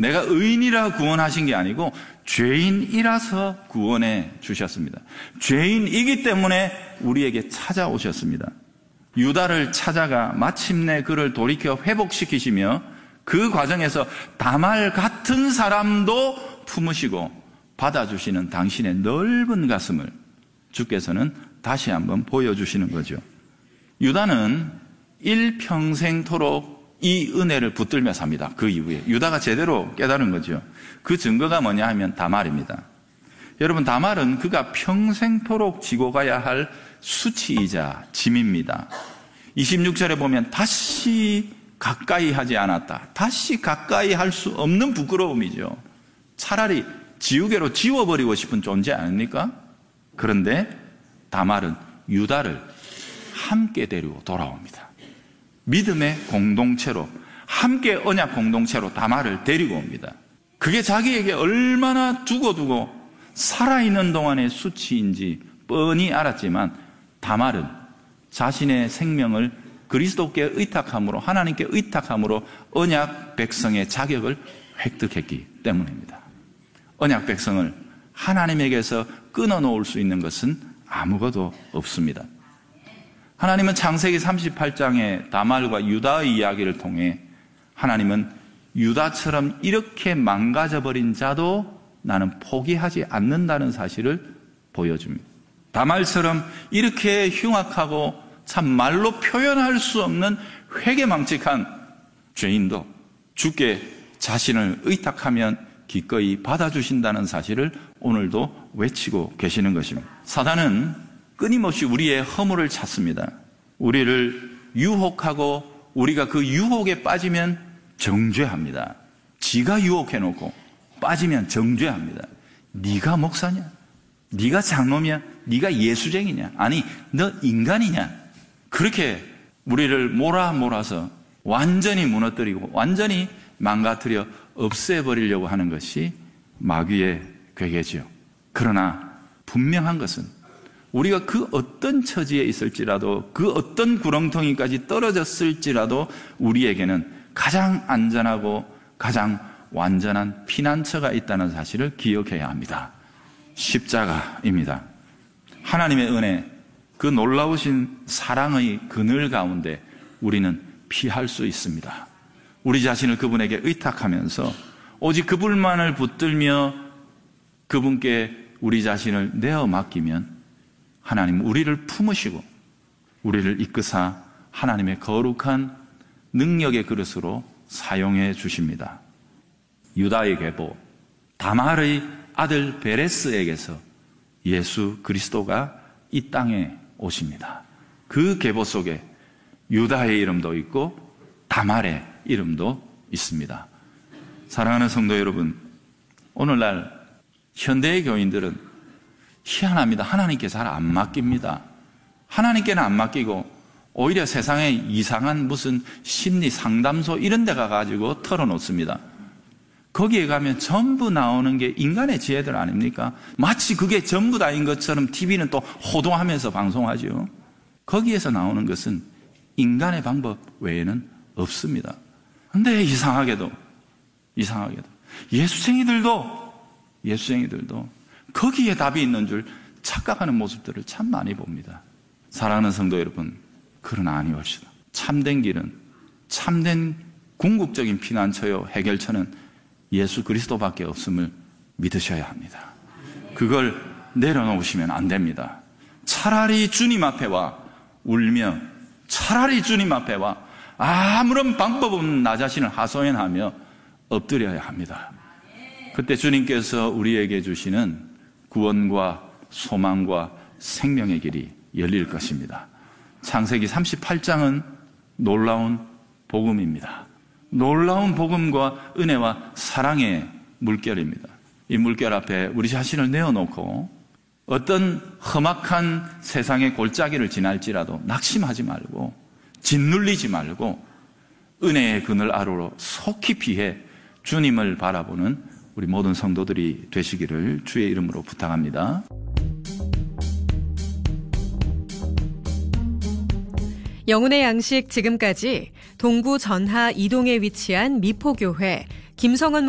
내가 의인이라 구원하신 게 아니고 죄인이라서 구원해 주셨습니다. 죄인이기 때문에 우리에게 찾아오셨습니다. 유다를 찾아가 마침내 그를 돌이켜 회복시키시며 그 과정에서 다말 같은 사람도 품으시고 받아주시는 당신의 넓은 가슴을 주께서는 다시 한번 보여주시는 거죠. 유다는 일평생토록 이 은혜를 붙들며 삽니다. 그 이후에 유다가 제대로 깨달은 거죠. 그 증거가 뭐냐 하면 다말입니다. 여러분, 다말은 그가 평생토록 지고 가야 할 수치이자 짐입니다. 26절에 보면 다시 가까이 하지 않았다. 다시 가까이 할 수 없는 부끄러움이죠. 차라리 지우개로 지워버리고 싶은 존재 아닙니까? 그런데 다말은 유다를 함께 데리고 돌아옵니다. 믿음의 공동체로, 함께 언약 공동체로 다말을 데리고 옵니다. 그게 자기에게 얼마나 두고두고 살아있는 동안의 수치인지 뻔히 알았지만 다말은 자신의 생명을 그리스도께 의탁함으로, 하나님께 의탁함으로 언약 백성의 자격을 획득했기 때문입니다. 언약 백성을 하나님에게서 끊어놓을 수 있는 것은 아무것도 없습니다. 하나님은 창세기 38장의 다말과 유다의 이야기를 통해 하나님은 유다처럼 이렇게 망가져버린 자도 나는 포기하지 않는다는 사실을 보여줍니다. 다말처럼 이렇게 흉악하고 참 말로 표현할 수 없는 회개망측한 죄인도 주께 자신을 의탁하면 기꺼이 받아주신다는 사실을 오늘도 외치고 계시는 것입니다. 사단은 끊임없이 우리의 허물을 찾습니다. 우리를 유혹하고 우리가 그 유혹에 빠지면 정죄합니다. 지가 유혹해놓고 빠지면 정죄합니다. 네가 목사냐? 네가 장로냐? 네가 예수쟁이냐? 아니, 너 인간이냐? 그렇게 우리를 몰아서 완전히 무너뜨리고 완전히 망가뜨려 없애버리려고 하는 것이 마귀의 괴계지요. 그러나 분명한 것은 우리가 그 어떤 처지에 있을지라도, 그 어떤 구렁텅이까지 떨어졌을지라도 우리에게는 가장 안전하고 가장 완전한 피난처가 있다는 사실을 기억해야 합니다. 십자가입니다. 하나님의 은혜, 그 놀라우신 사랑의 그늘 가운데 우리는 피할 수 있습니다. 우리 자신을 그분에게 의탁하면서 오직 그분만을 붙들며 그분께 우리 자신을 내어 맡기면 하나님 우리를 품으시고 우리를 이끄사 하나님의 거룩한 능력의 그릇으로 사용해 주십니다. 유다의 계보 다말의 아들 베레스에게서 예수 그리스도가 이 땅에 오십니다. 그 계보 속에 유다의 이름도 있고 다말의 이름도 있습니다. 사랑하는 성도 여러분, 오늘날 현대의 교인들은 희한합니다. 하나님께 잘 안 맡깁니다. 하나님께는 안 맡기고 오히려 세상에 이상한 무슨 심리 상담소 이런 데 가가지고 털어놓습니다. 거기에 가면 전부 나오는 게 인간의 지혜들 아닙니까? 마치 그게 전부 다인 것처럼 TV는 또 호도하면서 방송하죠. 거기에서 나오는 것은 인간의 방법 외에는 없습니다. 근데 이상하게도 예수쟁이들도 거기에 답이 있는 줄 착각하는 모습들을 참 많이 봅니다. 사랑하는 성도 여러분, 그러나 아니옵시다. 참된 길은, 참된 궁극적인 피난처요 해결처는 예수 그리스도밖에 없음을 믿으셔야 합니다. 그걸 내려놓으시면 안 됩니다. 차라리 주님 앞에 와 울며, 차라리 주님 앞에 와 아무런 방법 없는 나 자신을 하소연하며 엎드려야 합니다. 그때 주님께서 우리에게 주시는 구원과 소망과 생명의 길이 열릴 것입니다. 창세기 38장은 놀라운 복음입니다. 놀라운 복음과 은혜와 사랑의 물결입니다. 이 물결 앞에 우리 자신을 내어놓고 어떤 험악한 세상의 골짜기를 지날지라도 낙심하지 말고 짓눌리지 말고 은혜의 그늘 아래로 속히 피해 주님을 바라보는 우리 모든 성도들이 되시기를 주의 이름으로 부탁합니다. 영혼의 양식 지금까지 동구 전하 이동에 위치한 미포교회 김성은